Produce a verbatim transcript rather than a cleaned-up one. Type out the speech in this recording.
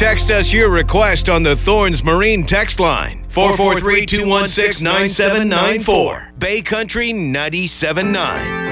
Text us your request on the Thorns Marine text line, four four three, two one six, nine seven nine four. Bay Country ninety-seven point nine.